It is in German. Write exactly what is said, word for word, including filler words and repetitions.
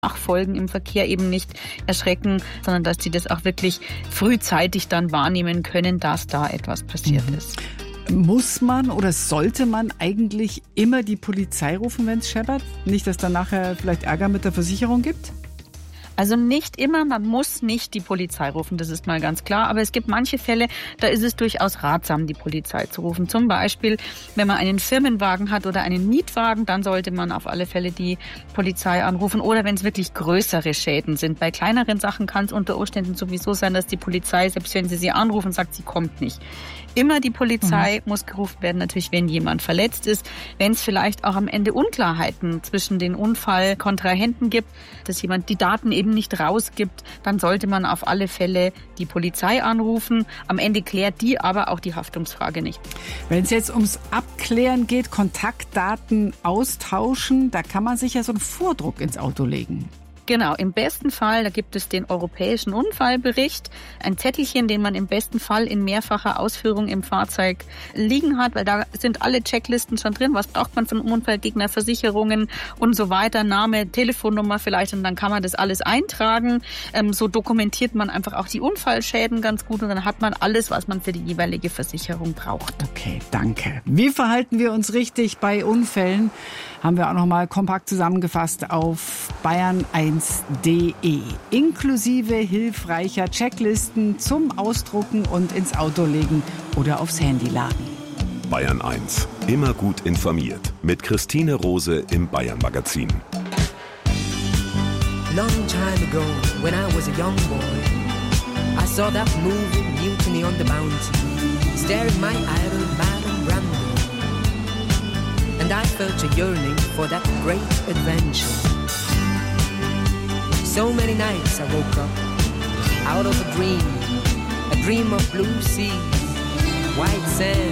Nachfolgen im Verkehr eben nicht erschrecken, sondern dass sie das auch wirklich frühzeitig dann wahrnehmen können, dass da etwas passiert mhm. ist. Muss man oder sollte man eigentlich immer die Polizei rufen, wenn es scheppert? Nicht, dass dann nachher vielleicht Ärger mit der Versicherung gibt? Also nicht immer, man muss nicht die Polizei rufen, das ist mal ganz klar. Aber es gibt manche Fälle, da ist es durchaus ratsam, die Polizei zu rufen. Zum Beispiel, wenn man einen Firmenwagen hat oder einen Mietwagen, dann sollte man auf alle Fälle die Polizei anrufen. Oder wenn es wirklich größere Schäden sind. Bei kleineren Sachen kann es unter Umständen sowieso sein, dass die Polizei, selbst wenn sie sie anrufen, sagt, sie kommt nicht. Immer die Polizei mhm. muss gerufen werden, natürlich, wenn jemand verletzt ist. Wenn es vielleicht auch am Ende Unklarheiten zwischen den Unfallkontrahenten gibt, dass jemand die Daten eben nicht rausgibt, dann sollte man auf alle Fälle die Polizei anrufen. Am Ende klärt die aber auch die Haftungsfrage nicht. Wenn es jetzt ums Abklären geht, Kontaktdaten austauschen, da kann man sich ja so einen Vordruck ins Auto legen. Genau, im besten Fall, da gibt es den europäischen Unfallbericht, ein Zettelchen, den man im besten Fall in mehrfacher Ausführung im Fahrzeug liegen hat, weil da sind alle Checklisten schon drin. Was braucht man von Unfallgegner, Versicherungen und so weiter, Name, Telefonnummer vielleicht, und dann kann man das alles eintragen. Ähm, so dokumentiert man einfach auch die Unfallschäden ganz gut und dann hat man alles, was man für die jeweilige Versicherung braucht. Okay, danke. Wie verhalten wir uns richtig bei Unfällen? Haben wir auch noch mal kompakt zusammengefasst auf bayern eins punkt de, inklusive hilfreicher Checklisten zum Ausdrucken und ins Auto legen oder aufs Handy laden. Bayern eins, immer gut informiert, mit Christine Rose im Bayern Magazin. Long time ago, when I was a young boy, I saw that movie Mutiny on the Bounty, staring my idol Marlon Brando. And I felt a yearning for that great adventure. So many nights I woke up out of a dream, a dream of blue seas, white sand